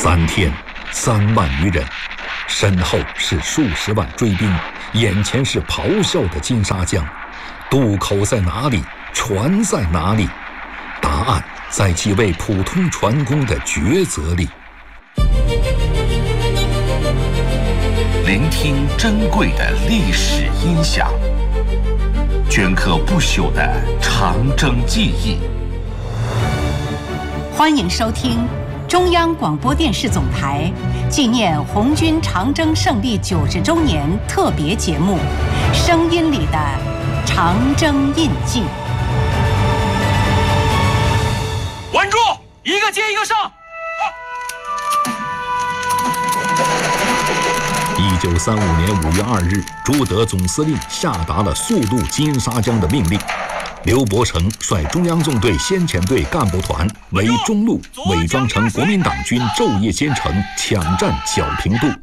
3天，3万余人，身后是数十万追兵，眼前是咆哮的金沙江。渡口在哪里？船在哪里？答案在几位普通船工的抉择里。 聆听珍贵的历史音响，镌刻不朽的长征记忆。 欢迎收听中央广播电视总台纪念红军长征胜利90周年特别节目《声音里的长征印记》。 稳住，一个接一个上。 1935年5月2日，朱德总司令下达了速渡金沙江的命令。刘伯承率中央纵队先遣队干部团为中路，伪装成国民党军，昼夜兼程抢占皎平渡。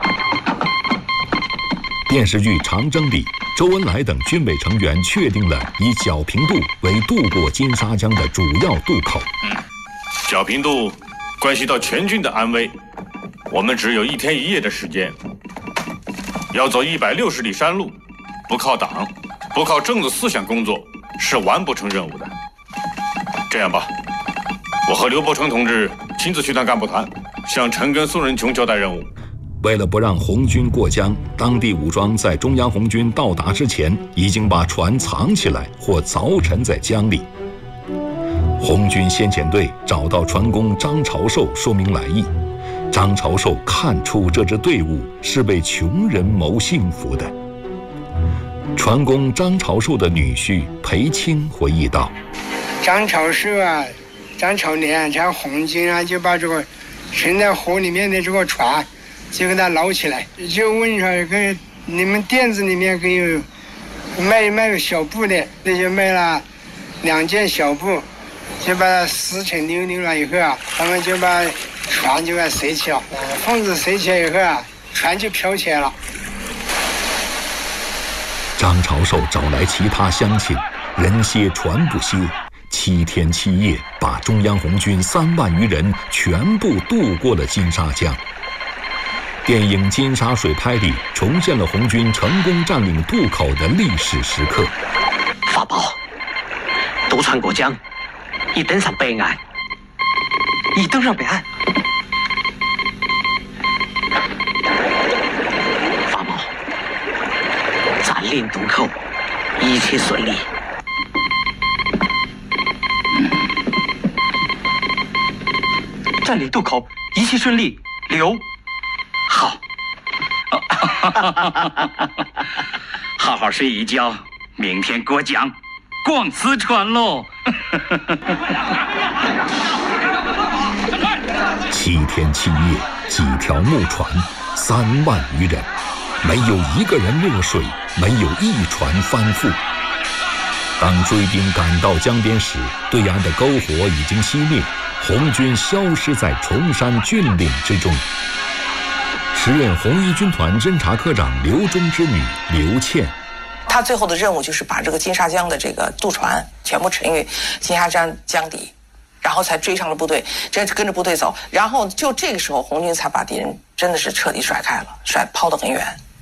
电视剧《长征》里，周恩来等军委成员确定了以皎平渡为渡过金沙江的主要渡口。 皎平渡关系到全军的安危，我们只有1天1夜的时间，要走160里山路，不靠党，不靠政治思想工作，是完不成任务的。这样吧，我和刘伯承同志亲自去趟干部团，向陈赓、宋仁穷交代任务。 为了不让红军过江，当地武装在中央红军到达之前，已经把船藏起来或凿沉在江里。红军先遣队找到船工张朝寿说明来意，张朝寿看出这支队伍是为穷人谋幸福的。船工张朝寿的女婿裴清回忆道： 张朝寿啊，张朝年，这红军啊，就把这个沉在河里面的这个船就给它捞起来，就问说跟你们店子里面给有卖小布的，那就卖了2件小布，就把它撕成溜溜了以后啊，他们就把船就给塞起了，缝子塞起来以后啊，船就飘起来了。 张朝寿找来其他乡亲，人歇船不歇，7天7夜把中央红军3万余人全部渡过了金沙江。电影《金沙水拍》里重现了红军成功占领渡口的历史时刻。 法宝，渡船过江，已登上北岸，已登上北岸。法宝，占领渡口，一切顺利。占领渡口，一切顺利。刘。好，好好睡一觉，明天过江，逛四川喽。 7天7夜，几条木船，3万余人，没有一个人落水，没有一船翻覆。当追兵赶到江边时，对岸的篝火已经熄灭，红军消失在崇山峻岭之中。时任红一军团侦察科长刘忠之女刘倩， 他最后的任务就是把这个金沙江的这个渡船全部沉于金沙江底，然后才追上了部队，跟着部队走，然后就这个时候红军才把敌人真的是彻底甩开了，抛得很远。